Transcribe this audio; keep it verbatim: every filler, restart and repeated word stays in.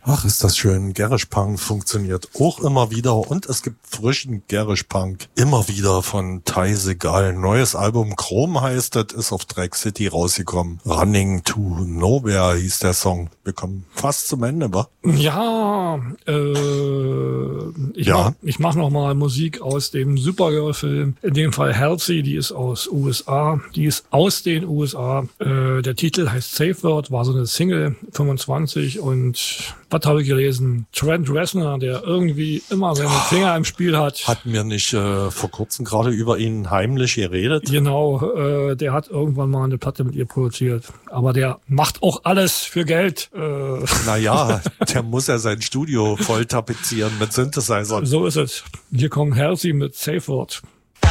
Ach, ist das schön. Garage Punk funktioniert auch immer wieder und es gibt frischen Garage Punk immer wieder von Ty Segall. Neues Album Chrome heißt das, ist auf Drag City rausgekommen. Running to Nowhere hieß der Song. Wir kommen fast zum Ende, wa? Ja, äh, ich ja. mach, ich mach noch mal Musik aus dem Supergirl-Film. In dem Fall Halsey, die ist aus U S A. Die ist aus den U S A. Äh, der Titel heißt Safe Word, war so eine Single, fünfundzwanzig und was habe ich gelesen? Trent Reznor, der irgendwie immer seine Finger im Spiel hat. Hatten wir nicht äh, vor kurzem gerade über ihn heimlich geredet? Genau, äh, der hat irgendwann mal eine Platte mit ihr produziert. Aber der macht auch alles für Geld. Äh. Naja, der muss ja sein Studio voll tapezieren mit Synthesizern. So ist es. Hier kommt Halsey mit Safe Word.